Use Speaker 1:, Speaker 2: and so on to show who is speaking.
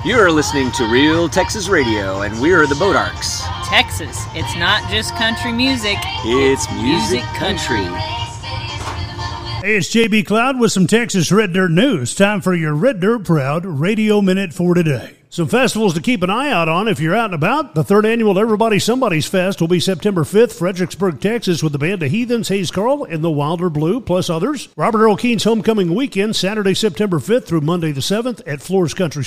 Speaker 1: You're listening to Real Texas Radio, and we're the Bodarks.
Speaker 2: Texas, it's not just country music.
Speaker 1: It's music country.
Speaker 3: Hey, it's JB Cloud with some Texas Red Dirt news. Time for your Red Dirt Proud Radio Minute for today. Some festivals to keep an eye out on if you're out and about. The third annual Everybody Somebody's Fest will be September 5th, Fredericksburg, Texas, with the band The Heathens, Hayes Carl, and the Wilder Blue, plus others. Robert Earl Keen's Homecoming Weekend, Saturday, September 5th through Monday the 7th at Flores Country